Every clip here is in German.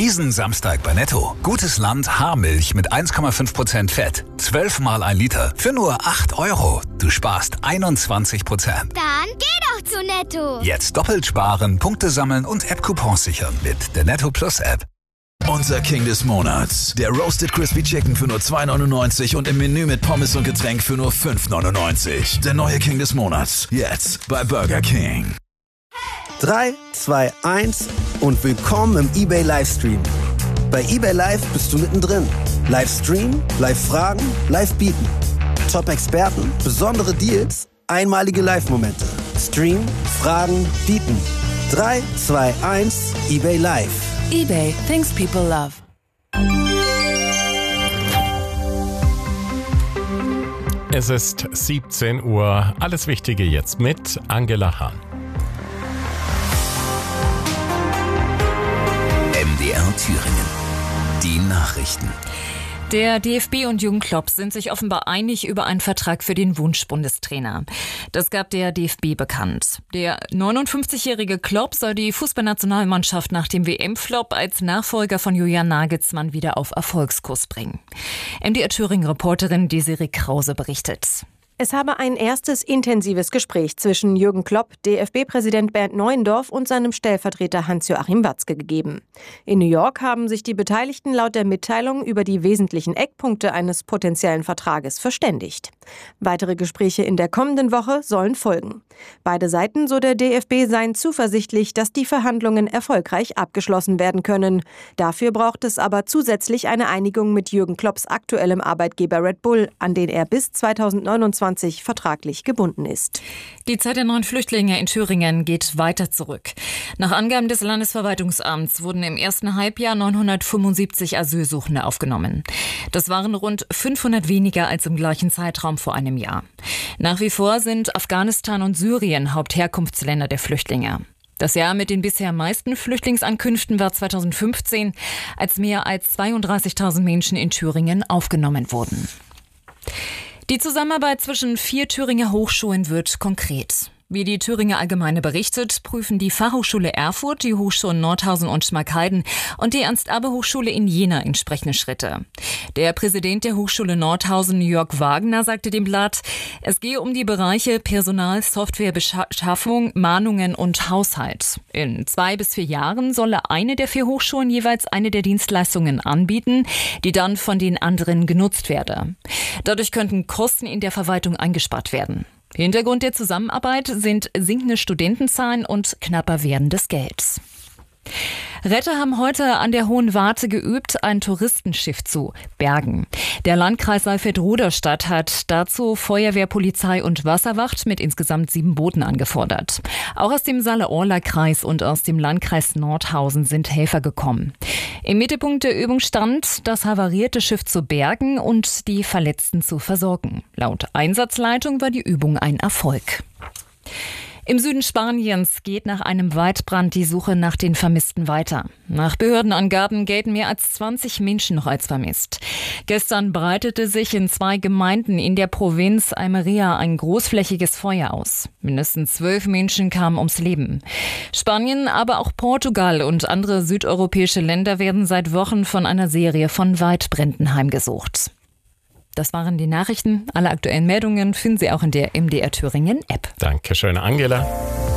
Diesen Samstag bei Netto. Gutes Land Haarmilch mit 1,5% Fett. 12 mal 1 Liter für nur 8 €. Du sparst 21%. Dann geh doch zu Netto. Jetzt doppelt sparen, Punkte sammeln und App-Coupons sichern mit der Netto Plus App. Unser King des Monats. Der Roasted Crispy Chicken für nur 2,99 und im Menü mit Pommes und Getränk für nur 5,99. Der neue King des Monats. Jetzt bei Burger King. 3, 2, 1 und willkommen im eBay Livestream. Bei eBay Live bist du mittendrin. Livestream, Live-Fragen, Live-Bieten. Top-Experten, besondere Deals, einmalige Live-Momente. Stream, Fragen, Bieten. 3, 2, 1, eBay Live. eBay, things people love. Es ist 17 Uhr. Alles Wichtige jetzt mit Angela Hahn. MDR Thüringen. Die Nachrichten. Der DFB und Jürgen Klopp sind sich offenbar einig über einen Vertrag für den Wunschbundestrainer. Das gab der DFB bekannt. Der 59-jährige Klopp soll die Fußballnationalmannschaft nach dem WM-Flop als Nachfolger von Julian Nagelsmann wieder auf Erfolgskurs bringen. MDR Thüringen-Reporterin Desiree Krause berichtet. Es habe ein erstes intensives Gespräch zwischen Jürgen Klopp, DFB-Präsident Bernd Neuendorf und seinem Stellvertreter Hans-Joachim Watzke gegeben. In New York haben sich die Beteiligten laut der Mitteilung über die wesentlichen Eckpunkte eines potenziellen Vertrages verständigt. Weitere Gespräche in der kommenden Woche sollen folgen. Beide Seiten, so der DFB, seien zuversichtlich, dass die Verhandlungen erfolgreich abgeschlossen werden können. Dafür braucht es aber zusätzlich eine Einigung mit Jürgen Klopps aktuellem Arbeitgeber Red Bull, an den er bis 2029 vertraglich gebunden ist. Die Zeit der neuen Flüchtlinge in Thüringen geht weiter zurück. Nach Angaben des Landesverwaltungsamts wurden im ersten Halbjahr 975 Asylsuchende aufgenommen. Das waren rund 500 weniger als im gleichen Zeitraum vor einem Jahr. Nach wie vor sind Afghanistan und Syrien Hauptherkunftsländer der Flüchtlinge. Das Jahr mit den bisher meisten Flüchtlingsankünften war 2015, als mehr als 32.000 Menschen in Thüringen aufgenommen wurden. Die Zusammenarbeit zwischen 4 Thüringer Hochschulen wird konkret. Wie die Thüringer Allgemeine berichtet, prüfen die Fachhochschule Erfurt, die Hochschulen Nordhausen und Schmalkalden und die Ernst-Abbe-Hochschule in Jena entsprechende Schritte. Der Präsident der Hochschule Nordhausen, Jörg Wagner, sagte dem Blatt, es gehe um die Bereiche Personal, Softwarebeschaffung, Mahnungen und Haushalt. In 2 bis 4 Jahren solle eine der 4 Hochschulen jeweils eine der Dienstleistungen anbieten, die dann von den anderen genutzt werde. Dadurch könnten Kosten in der Verwaltung eingespart werden. Hintergrund der Zusammenarbeit sind sinkende Studentenzahlen und knapper werdendes Geld. Retter haben heute an der Hohen Warte geübt, ein Touristenschiff zu bergen. Der Landkreis Saalfeld-Ruderstadt hat dazu Feuerwehr, Polizei und Wasserwacht mit insgesamt 7 Booten angefordert. Auch aus dem Saale-Orla-Kreis und aus dem Landkreis Nordhausen sind Helfer gekommen. Im Mittelpunkt der Übung stand, das havarierte Schiff zu bergen und die Verletzten zu versorgen. Laut Einsatzleitung war die Übung ein Erfolg. Im Süden Spaniens geht nach einem Waldbrand die Suche nach den Vermissten weiter. Nach Behördenangaben gelten mehr als 20 Menschen noch als vermisst. Gestern breitete sich in 2 Gemeinden in der Provinz Almería ein großflächiges Feuer aus. Mindestens 12 Menschen kamen ums Leben. Spanien, aber auch Portugal und andere südeuropäische Länder werden seit Wochen von einer Serie von Waldbränden heimgesucht. Das waren die Nachrichten. Alle aktuellen Meldungen finden Sie auch in der MDR Thüringen App. Dankeschön, Angela.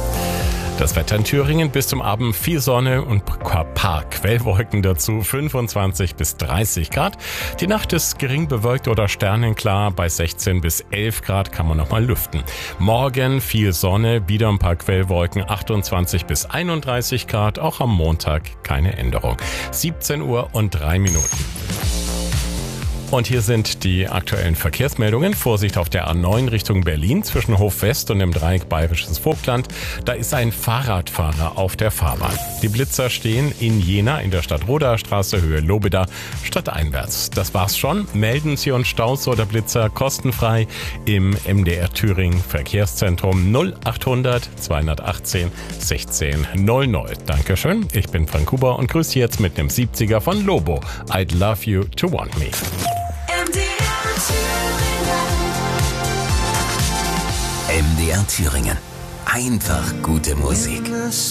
Das Wetter in Thüringen bis zum Abend viel Sonne und ein paar Quellwolken dazu, 25 bis 30 Grad. Die Nacht ist gering bewölkt oder sternenklar, bei 16 bis 11 Grad kann man nochmal lüften. Morgen viel Sonne, wieder ein paar Quellwolken, 28 bis 31 Grad, auch am Montag keine Änderung. 17 Uhr und 3 Minuten. Und hier sind die aktuellen Verkehrsmeldungen. Vorsicht auf der A9 Richtung Berlin zwischen Hof West und dem Dreieck Bayerisches Vogtland. Da ist ein Fahrradfahrer auf der Fahrbahn. Die Blitzer stehen in Jena in der Stadtrodaer Höhe Lobeda stadteinwärts. Das war's schon. Melden Sie uns Staus oder Blitzer kostenfrei im MDR Thüringen Verkehrszentrum 0800 218 1600. Dankeschön. Ich bin Frank Huber und grüße jetzt mit dem 70er von Lobo. I'd love you to want me. MDR Thüringen. Einfach gute Musik.